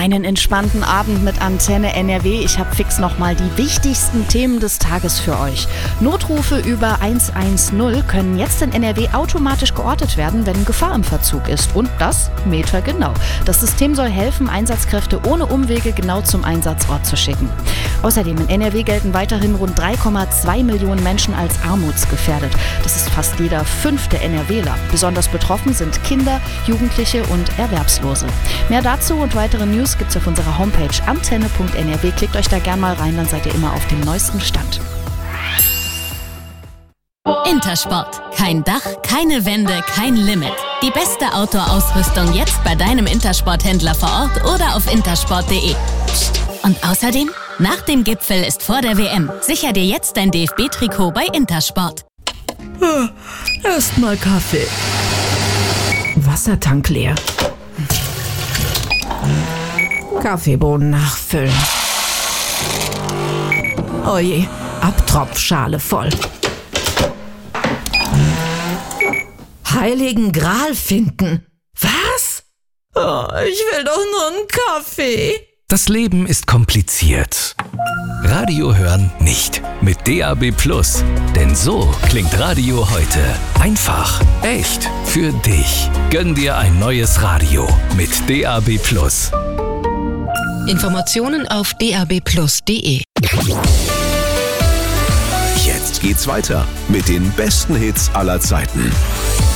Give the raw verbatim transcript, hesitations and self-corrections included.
Einen entspannten Abend mit Antenne N R W. Ich habe fix nochmal die wichtigsten Themen des Tages für euch. Notrufe über eins eins null können jetzt in N R W automatisch geortet werden, wenn Gefahr im Verzug ist. Und das metergenau. Das System soll helfen, Einsatzkräfte ohne Umwege genau zum Einsatzort zu schicken. Außerdem in N R W gelten weiterhin rund drei Komma zwei Millionen Menschen als armutsgefährdet. Das ist fast jeder fünfte NRWler. Besonders betroffen sind Kinder, Jugendliche und Erwerbslose. Mehr dazu und weitere News gibt's auf unserer Homepage antenne punkt n r w. Klickt euch da gern mal rein, dann seid ihr immer auf dem neuesten Stand. Intersport. Kein Dach, keine Wände, kein Limit. Die beste Outdoor-Ausrüstung jetzt bei deinem Intersport-Händler vor Ort oder auf intersport punkt de. Psst. Und außerdem, nach dem Gipfel ist vor der W M. Sicher dir jetzt dein D F B-Trikot bei Intersport. Erstmal Kaffee. Wassertank leer. Kaffeebohnen nachfüllen. Oje, Abtropfschale voll. Heiligen Gral finden. Was? Oh, ich will doch nur einen Kaffee. Das Leben ist kompliziert. Radio hören nicht. Mit D A B Plus. Denn so klingt Radio heute. Einfach, echt, für dich. Gönn dir ein neues Radio mit D A B Plus. Informationen auf d a b plus punkt de. Jetzt geht's weiter mit den besten Hits aller Zeiten.